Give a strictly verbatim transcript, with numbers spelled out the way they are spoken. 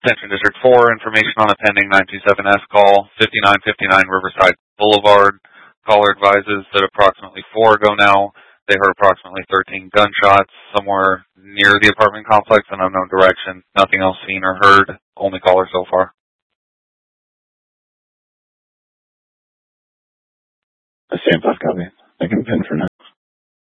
Attention District four, information on a pending nine two seven S call, fifty-nine fifty-nine Riverside Boulevard. Caller advises that approximately four ago now, they heard approximately thirteen gunshots somewhere near the apartment complex in unknown direction. Nothing else seen or heard. Only caller so far. A stand five copy. I can pin for now.